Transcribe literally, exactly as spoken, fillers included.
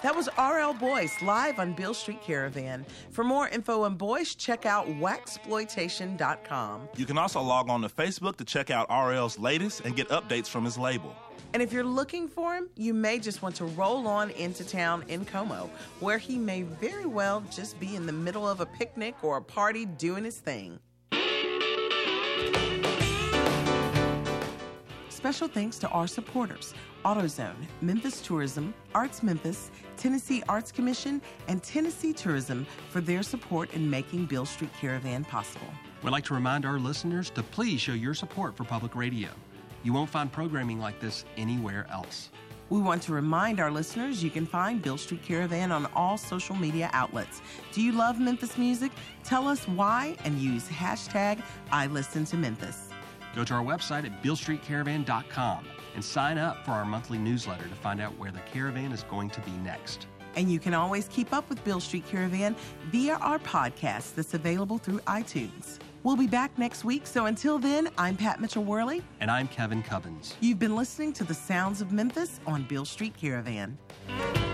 That was R L Boyce live on Beale Street Caravan. For more info on Boyce, check out waxploitation dot com. You can also log on to Facebook to check out R L's latest and get updates from his label. And if you're looking for him, you may just want to roll on into town in Como, where he may very well just be in the middle of a picnic or a party doing his thing. Special thanks to our supporters, AutoZone, Memphis Tourism, Arts Memphis, Tennessee Arts Commission, and Tennessee Tourism for their support in making Beale Street Caravan possible. We'd like to remind our listeners to please show your support for public radio. You won't find programming like this anywhere else. We want to remind our listeners you can find Beale Street Caravan on all social media outlets. Do you love Memphis music? Tell us why and use hashtag I Listen to Memphis. Go to our website at beale street caravan dot com and sign up for our monthly newsletter to find out where the caravan is going to be next. And you can always keep up with Beale Street Caravan via our podcast that's available through iTunes. We'll be back next week, so until then, I'm Pat Mitchell-Worley. And I'm Kevin Cubbins. You've been listening to the Sounds of Memphis on Beale Street Caravan.